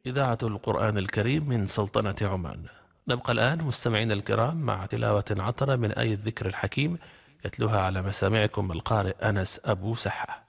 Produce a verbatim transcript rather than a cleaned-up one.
إذاعة القرآن الكريم من سلطنة عمان. نبقى الآن مستمعين الكرام مع تلاوة عطرة من آية الذكر الحكيم، يتلوها على مسامعكم القارئ أنس أبو سحة.